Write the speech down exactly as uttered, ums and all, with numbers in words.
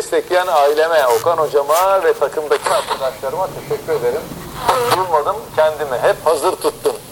destekleyen aileme, Okan hocama ve takımdaki arkadaşlarıma teşekkür ederim. Durmadım, kendimi hep hazır tuttum.